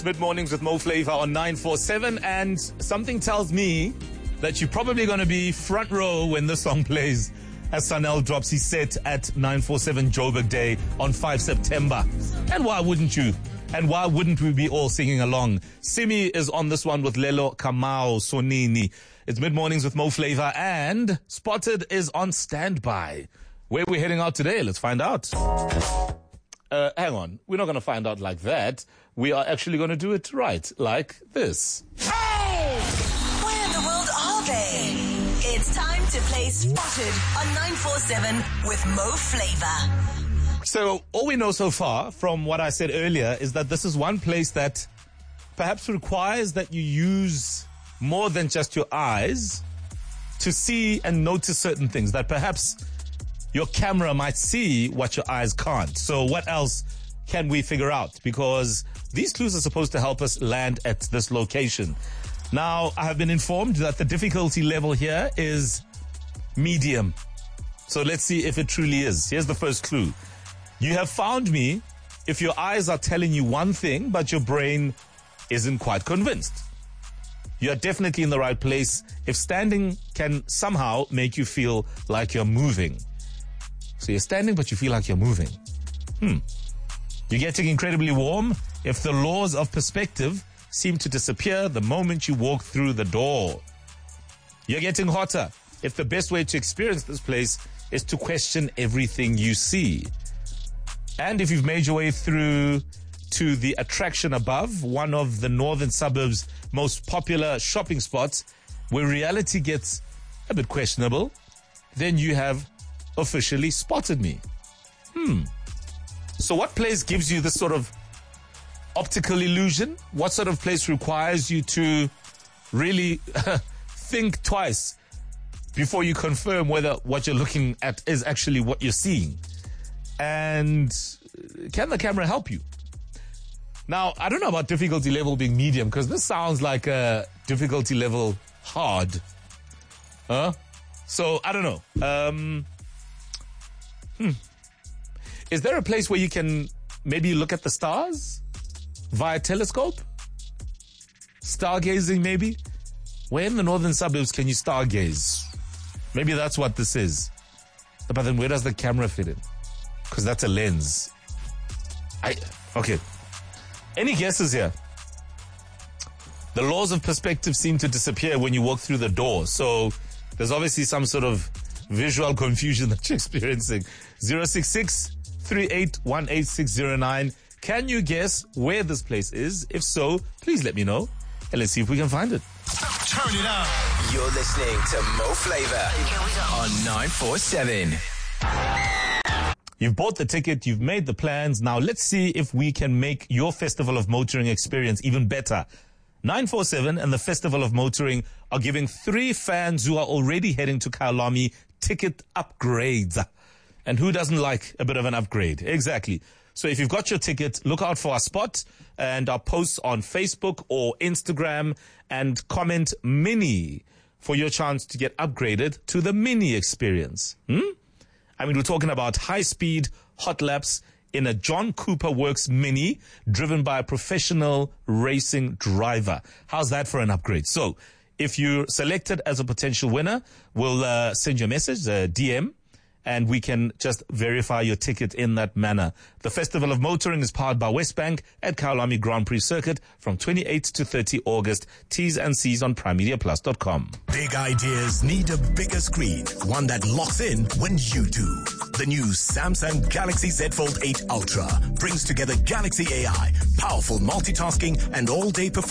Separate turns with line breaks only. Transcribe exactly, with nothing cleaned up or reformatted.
It's Mid-Mornings with Mo Flava on nine four seven, and something tells me that you're probably going to be front row when this song plays as Sanel drops his set at nine four seven Joburg Day on the fifth of September. And why wouldn't you? And why wouldn't we be all singing along? Simi is on this one with Lelo Kamau Sonini. It's Mid-Mornings with Mo Flava, and Spotted is on standby. Where are we heading out today? Let's find out. Uh, hang on. We're not going to find out like that. We are actually going to do it right, like this.
Hey! Where in the world are they? It's time to play Spotted on nine four seven with Mo Flava.
So all we know so far from what I said earlier is that this is one place that perhaps requires that you use more than just your eyes to see and notice certain things, that perhaps your camera might see what your eyes can't. So what else can we figure out? Because these clues are supposed to help us land at this location. Now, I have been informed that the difficulty level here is medium. So let's see if it truly is. Here's the first clue. You have found me if your eyes are telling you one thing, but your brain isn't quite convinced. You are definitely in the right place if standing can somehow make you feel like you're moving. So you're standing, but you feel like you're moving. Hmm. You're getting incredibly warm if the laws of perspective seem to disappear the moment you walk through the door. You're getting hotter if the best way to experience this place is to question everything you see. And if you've made your way through to the attraction above, one of the northern suburbs' most popular shopping spots, where reality gets a bit questionable, then you have officially spotted me. Hmm. So what place gives you this sort of optical illusion? What sort of place requires you to really think twice before you confirm whether what you're looking at is actually what you're seeing? And can the camera help you? Now, I don't know about difficulty level being medium, because this sounds like a difficulty level hard. Huh? So, I don't know. Um... Hmm. Is there a place where you can maybe look at the stars via telescope? Stargazing, maybe? Where in the northern suburbs can you stargaze? Maybe that's what this is. But then where does the camera fit in? Because that's a lens. I okay. Any guesses here? The laws of perspective seem to disappear when you walk through the door. So there's obviously some sort of visual confusion that you're experiencing. zero six six, three eight one, eight six zero nine. Can you guess where this place is? If so, please let me know, and let's see if we can find it.
Turn it up.
You're listening to Mo Flava on nine four seven.
You've bought the ticket, you've made the plans. Now let's see if we can make your Festival of Motoring experience even better. nine four seven and the Festival of Motoring are giving three fans who are already heading to Kyalami ticket upgrades. And who doesn't like a bit of an upgrade? Exactly. So if you've got your ticket, look out for our spot and our posts on Facebook or Instagram, and comment mini for your chance to get upgraded to the mini experience. Hmm? I mean, we're talking about high-speed hot laps in a John Cooper Works Mini driven by a professional racing driver. How's that for an upgrade? So if you're selected as a potential winner, we'll uh, send you a message, a D M, and we can just verify your ticket in that manner. The Festival of Motoring is powered by Westbank at Kyalami Grand Prix Circuit from twenty-eighth to thirtieth August. T's and C's on prime media plus dot com.
Big ideas need a bigger screen, one that locks in when you do. The new Samsung Galaxy Z Fold eight Ultra brings together Galaxy A I, powerful multitasking, and all-day performance